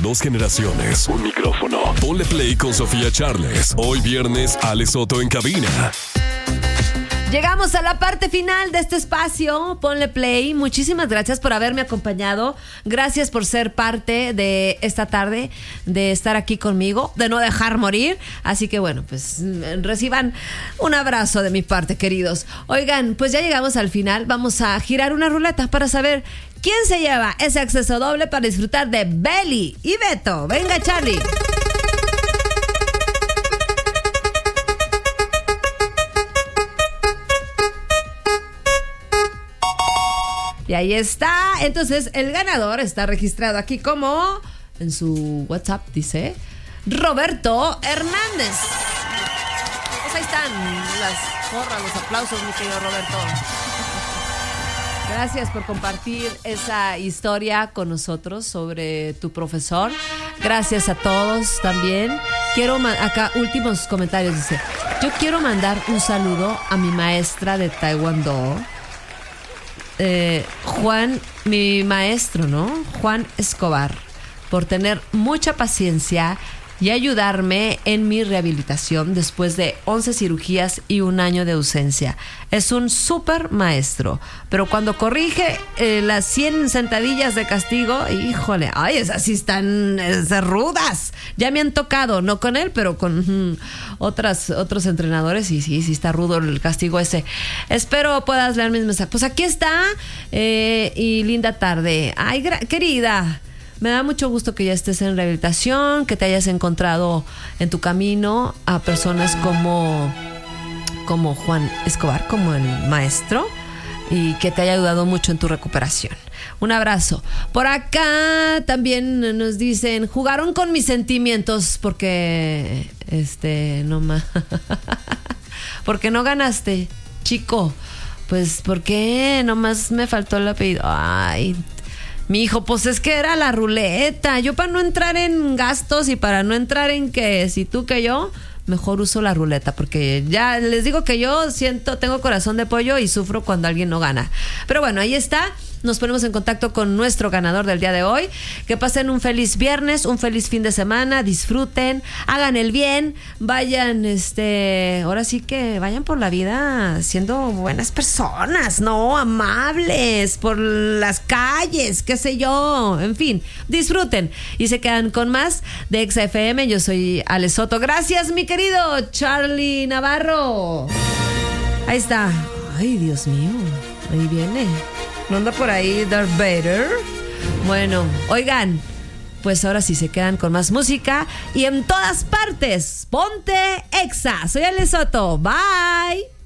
2 generaciones, un micrófono. Ponle Play con Sofía Charles. Hoy viernes, Ale Soto en cabina. Llegamos a la parte final de este espacio, Ponle Play. Muchísimas gracias por haberme acompañado. Gracias por ser parte de esta tarde, de estar aquí conmigo, de no dejar morir. Así que bueno, pues reciban un abrazo de mi parte, queridos. Oigan, pues ya llegamos al final. Vamos a girar una ruleta para saber quién se lleva ese acceso doble para disfrutar de Beli y Beto. Venga, Charlie. Y ahí está. Entonces, el ganador está registrado aquí como, en su WhatsApp dice, Roberto Hernández. Pues ahí están las porras, los aplausos, mi querido Roberto. Gracias por compartir esa historia con nosotros sobre tu profesor. Gracias a todos también. Quiero acá últimos comentarios. Dice, yo quiero mandar un saludo a mi maestra de Taekwondo, Juan, mi maestro, ¿no? Juan Escobar, por tener mucha paciencia y ayudarme en mi rehabilitación después de 11 cirugías y 1 año de ausencia. Es un súper maestro, pero cuando corrige las 100 sentadillas de castigo, híjole, ay, esas sí están rudas. Ya me han tocado, no con él, pero con otros entrenadores, y sí está rudo el castigo ese. Espero puedas leer mis mensajes. Pues aquí está, y linda tarde. Ay, querida, me da mucho gusto que ya estés en rehabilitación, que te hayas encontrado en tu camino a personas como Juan Escobar, como el maestro, y que te haya ayudado mucho en tu recuperación. Un abrazo. Por acá también nos dicen, jugaron con mis sentimientos porque no más. Porque no ganaste, chico. Pues porque nomás me faltó el apellido. Ay, mi hijo, pues es que era la ruleta. Yo, para no entrar en gastos y para no entrar en que si tú que yo, mejor uso la ruleta, porque ya les digo que yo tengo corazón de pollo y sufro cuando alguien no gana. Pero bueno, ahí está. Nos ponemos en contacto con nuestro ganador del día de hoy. Que pasen un feliz viernes, un feliz fin de semana, disfruten, hagan el bien, vayan, ahora sí que vayan por la vida siendo buenas personas, ¿no? Amables, por las calles, qué sé yo, en fin, disfruten. Y se quedan con más de Exa FM. Yo soy Ale Soto. Gracias, mi querido Charlie Navarro. Ahí está. Ay, Dios mío, ahí viene. ¿No anda por ahí Darth Vader? Bueno, oigan, pues ahora sí se quedan con más música y en todas partes, ponte Exa. Soy Ale Soto. Bye.